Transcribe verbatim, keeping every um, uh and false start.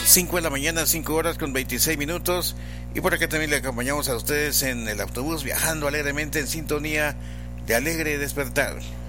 cinco de la mañana, cinco horas con veintiséis minutos. Y por acá también le acompañamos a ustedes en el autobús, viajando alegremente en sintonía de Alegre Despertar.